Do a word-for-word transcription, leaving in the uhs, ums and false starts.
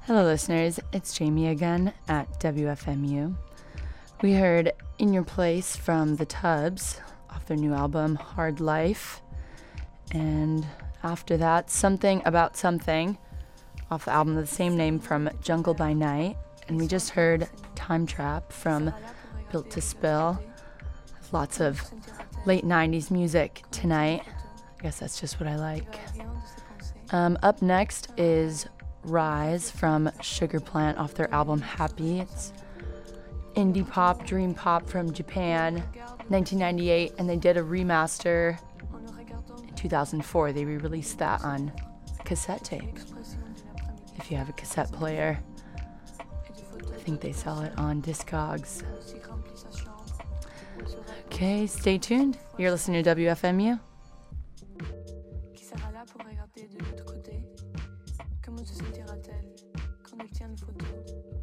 Hello, listeners. It's Jamie again at W F M U. We heard In Your Place from The Tubs off their new album, Hard Life. And after that, Something About Something off the album of the same name from Jungle by Night. And we just heard Time Trap from Built to Spill. Lots of late nineties music tonight. I guess that's just what I like. Um, up next is Rise from Sugar Plant off their album Happy. It's indie pop, dream pop from Japan, nineteen ninety-eight, and they did a remaster in two thousand four. They re-released that on cassette tape. If you have a cassette player, I think they sell it on Discogs. Okay, stay tuned. You're listening to W F M U. Comment se sentira-t-elle quand elle tient une photo?